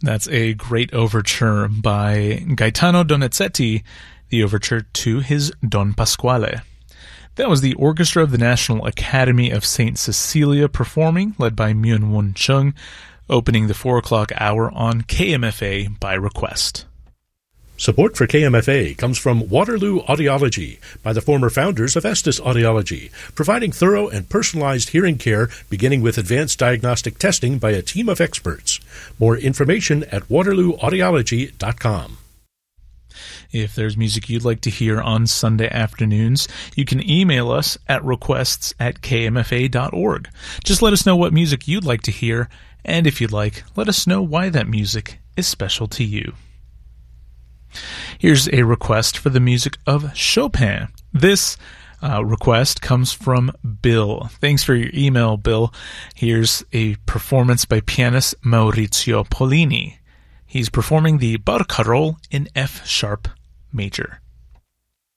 That's a great overture by Gaetano Donizetti, the overture to his Don Pasquale. That was the Orchestra of the National Academy of St. Cecilia performing, led by Myung-Won Chung, opening the 4 o'clock hour on KMFA by request. Support for KMFA comes from Waterloo Audiology by the former founders of Estes Audiology, providing thorough and personalized hearing care beginning with advanced diagnostic testing by a team of experts. More information at waterlooaudiology.com. If there's music you'd like to hear on Sunday afternoons, you can email us at requests@kmfa.org. Just let us know what music you'd like to hear, and if you'd like, let us know why that music is special to you. Here's a request for the music of Chopin. This request comes from Bill. Thanks for your email, Bill. Here's a performance by pianist Maurizio Pollini. He's performing the Barcarolle in F-sharp major.